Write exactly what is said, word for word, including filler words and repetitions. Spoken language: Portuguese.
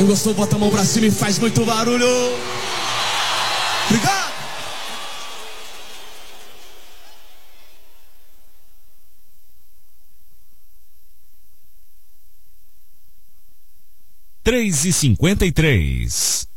gostou, bota a mão pra cima e faz muito barulho. Obrigado. três e cinquenta e três.